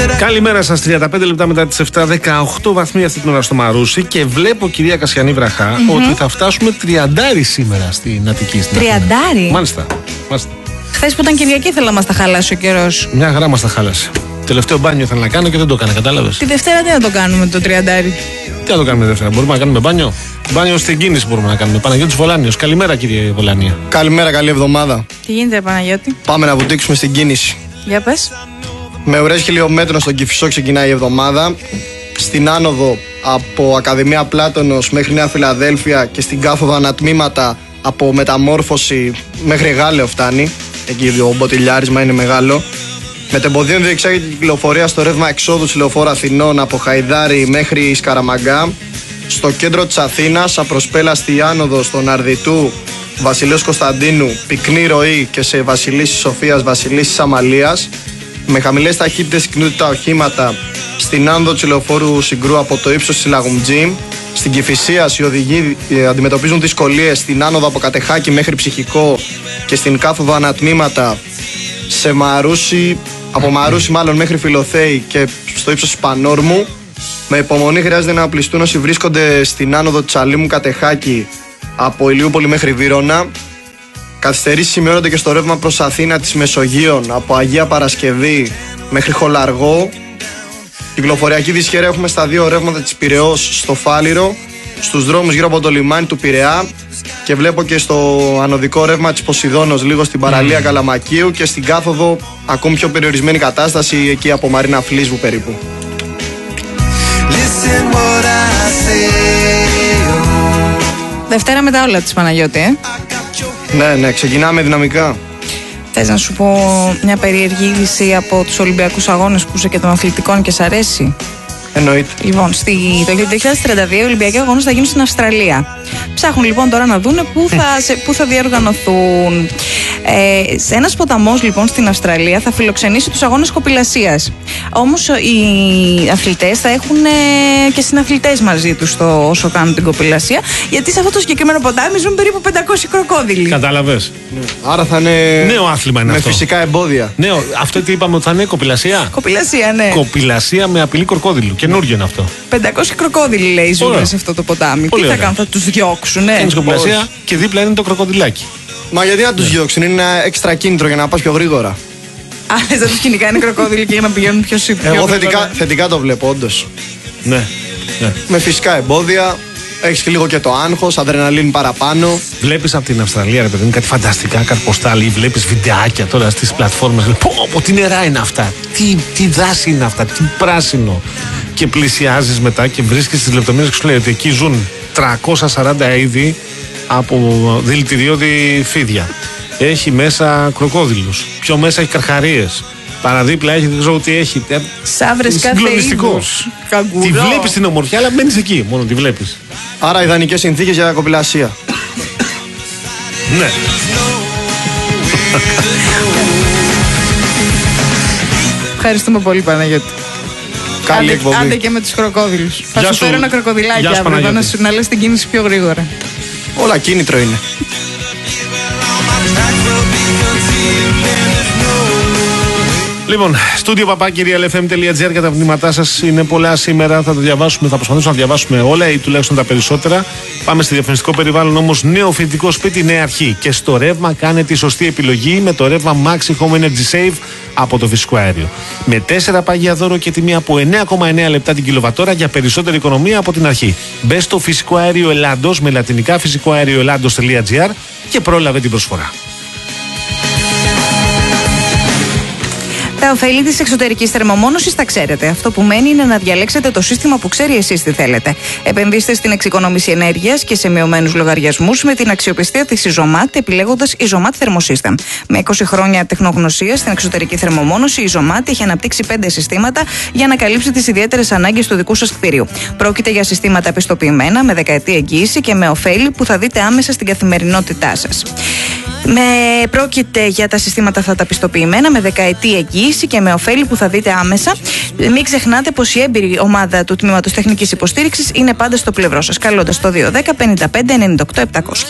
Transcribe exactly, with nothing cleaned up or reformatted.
Καλημέρα σας, τριάντα πέντε λεπτά μετά τις επτά, δεκαοκτώ βαθμοί αυτή την ώρα στο Μαρούσι και βλέπω, κυρία Κασιανή Βραχά, mm-hmm. ότι θα φτάσουμε τριαντάρι σήμερα στην Αττική. Τριαντάρι? Μάλιστα. Μάλιστα. Χθες που ήταν Κυριακή ήθελα να μας τα χαλάσει ο καιρός. Μια χαρά μας τα χάλασε. Τελευταίο μπάνιο ήθελα να κάνω και δεν το έκανα, κατάλαβες. Τη Δευτέρα τι να το κάνουμε το τριαντάρι? Τι να το κάνουμε Δευτέρα, μπορούμε να κάνουμε μπάνιο. Μπάνιο στην κίνηση μπορούμε να κάνουμε. Παναγιώτης Βολάνιος. Καλημέρα, κύριε Βολάνια. Καλημέρα, καλή εβδομάδα. Τι γίνεται, Παναγιώτη? Πάμε να βουτήξουμε στην κίνηση. Για πες. Με ουρές χιλιόμετρων στον Κηφισό ξεκινάει η εβδομάδα. Στην άνοδο από Ακαδημία Πλάτωνος μέχρι Νέα Φιλαδέλφια και στην κάθοδο ανατμήματα από Μεταμόρφωση μέχρι Γάλεο φτάνει. Εκεί το μποτιλιάρισμα είναι μεγάλο. Με τεμποδίων διεξάγεται η κυκλοφορία στο ρεύμα εξόδου της Λεωφόρου Αθηνών από Χαϊδάρι μέχρι Σκαραμαγκά. Στο κέντρο της Αθήνας, απροσπέλαστη άνοδο στον Αρδιτού Βασιλέως Κωνσταντίνου, πυκνή ροή και σε Βασιλίσσης Σοφίας, Βασιλίσσης Αμαλίας. Με χαμηλές ταχύτητες συχνότητα οχήματα στην άνοδο της Λεωφόρου Συγκρού από το ύψος της Λαγουμτζή. Στην Κηφισίας οι οδηγοί αντιμετωπίζουν δυσκολίες στην άνοδο από Κατεχάκη μέχρι Ψυχικό και στην κάθοδο ανατμήματα σε Μαρούσι, από Μαρούσι μάλλον μέχρι Φιλοθέη και στο ύψος της Πανόρμου. Με υπομονή χρειάζεται να απλιστούν όσοι βρίσκονται στην άνοδο της Αλήμου Κατεχάκη από Ηλιούπολη μέχρι Βύρωνα. Καθυστερήσεις σημειώνονται και στο ρεύμα προς Αθήνα της Μεσογείων από Αγία Παρασκευή μέχρι Χολαργό. Κυκλοφοριακή δυσχέρεια έχουμε στα δύο ρεύματα της Πειραιώς στο Φάληρο, στους δρόμους γύρω από το λιμάνι του Πειραιά και βλέπω και στο ανωδικό ρεύμα της Ποσειδώνος λίγο στην παραλία mm. Καλαμακίου και στην κάθοδο ακόμη πιο περιορισμένη κατάσταση εκεί από Μαρίνα Φλίσβου περίπου. Δευτέρα μετά όλα της, Παναγιώτη, ε? Ναι, ναι, ξεκινάμε δυναμικά. Θες να σου πω μια περίεργη είδηση από τους Ολυμπιακούς Αγώνες που είσαι και των αθλητικών και σ' αρέσει? Εννοείται. Λοιπόν, στη, το δύο χιλιάδες τριάντα δύο οι Ολυμπιακοί Αγώνες θα γίνουν στην Αυστραλία. Ψάχνουν λοιπόν τώρα να δούνε πού θα, σε, πού θα διοργανωθούν. Ε, σε ένας ποταμός λοιπόν στην Αυστραλία θα φιλοξενήσει τους αγώνες κοπηλασίας. Όμως οι αθλητές θα έχουν ε, και συναθλητές μαζί τους το, όσο κάνουν την κοπηλασία, γιατί σε αυτό το συγκεκριμένο ποτάμι ζουν περίπου πεντακόσιοι κροκόδιλοι. Κατάλαβες. Ναι. Άρα θα είναι νέο άθλημα είναι με αυτό. Φυσικά εμπόδια. Νέο, αυτό τι είπαμε ότι θα είναι κοπηλασία. Κοπηλασία, ναι. Κοπηλασία με απειλή κροκόδιλου. Καινούργιο είναι αυτό. πεντακόσιοι κροκόδιλοι λέει ζουν σε αυτό το ποτάμι. Πολύ τι θα ωραία. κάνουν, θα τους διώξουν, ναι. Κάνεις κοπηλασία και δίπλα είναι το κροκοδιλάκι. Μα γιατί να τους διώξουν, είναι ένα έξτρα κίνητρο για να πας πιο γρήγορα. Α, θες να τους κυνηγάνε κροκόδιλοι και για να πηγαίνουν πιο σύπτοι. Εγώ θετικά, θετικά το βλέπω, όντως. Ναι, ναι. Με φυσικά εμπόδια, έχεις και λίγο και το άγχος, αδρεναλίνη παραπάνω. Βλέπεις από την Αυστραλία, ρε παιδί μου, κάτι φανταστικά, κάτι ποστάλι, βλέπεις βιντεάκια τώρα στις πλατφόρμες. Πω, πω, τι νερά είναι αυτά, τι, τι δάση είναι αυτά, τι πράσινο. Και πλησιάζεις μετά και βρίσκεις τις λεπτομέρειες και σου λέει ότι εκεί ζουν τριακόσια σαράντα είδη από δηλητηριώδη φίδια. Έχει μέσα κροκόδιλους. Πιο μέσα έχει καρχαρίες. Παραδίπλα έχει, δεν ξέρω τι έχει. Σαύρες κάθε είδους. Τη βλέπεις την ομορφιά, αλλά μένεις εκεί. Μόνο τη βλέπεις. Άρα ιδανικές συνθήκες για κοπηλασία. Ναι. Ευχαριστούμε πολύ, Παναγιώτη. Καλή άντε, εκπομπή. Άντε και με τους κροκόδιλους. Θα Γεια σου σου. φέρω ένα κροκοδιλάκι Γεια σου, αύριο εδώ, να, σου, να λες την κίνηση πιο γρήγορα. Όλα κίνητρο είναι. Λοιπόν, στούντιο παπάκι real f m dot g r για τα μηνύματά σας είναι πολλά σήμερα. Θα τα διαβάσουμε, θα προσπαθήσουμε να διαβάσουμε όλα ή τουλάχιστον τα περισσότερα. Πάμε στη διαφημιστικό περιβάλλον όμως. Νέο φοιτητικό σπίτι, νέα αρχή. Και στο ρεύμα κάνε τη σωστή επιλογή με το ρεύμα Maxi Home Energy Save από το φυσικό αέριο. Με τέσσερα παγιά δώρο και τιμή από εννέα κόμμα εννέα λεπτά την κιλοβατόρα για περισσότερη οικονομία από την αρχή. Μπες στο φυσικό αέριο Ελλάδος με λατινικά φυσικό αέριο Ελλάδος.gr και πρόλαβε την προσφορά. Τα ωφέλη της εξωτερικής θερμομόνωσης τα ξέρετε. Αυτό που μένει είναι να διαλέξετε το σύστημα που ξέρει εσείς τι θέλετε. Επενδύστε στην εξοικονόμηση ενέργειας και σε μειωμένους λογαριασμούς με την αξιοπιστία της Ιζωμάτ, επιλέγοντας Ιζωμάτ Thermosystem. Με είκοσι χρόνια τεχνογνωσία στην εξωτερική θερμομόνωση, η Ιζωμάτ έχει αναπτύξει πέντε συστήματα για να καλύψει τις ιδιαίτερες ανάγκες του δικού σας κτίριου. Πρόκειται για συστήματα πιστοποιημένα, με δεκαετή εγγύηση και με ωφέλη που θα δείτε άμεσα στην καθημερινότητά σας. Με, πρόκειται για τα συστήματα αυτά τα πιστοποιημένα με δεκαετή εγγύηση και με ωφέλη που θα δείτε άμεσα. Μην ξεχνάτε πως η έμπειρη ομάδα του Τμήματος Τεχνικής Υποστήριξης είναι πάντα στο πλευρό σας. Καλώντας το δύο ένα μηδέν πέντε πέντε εννιά οκτώ επτακόσια.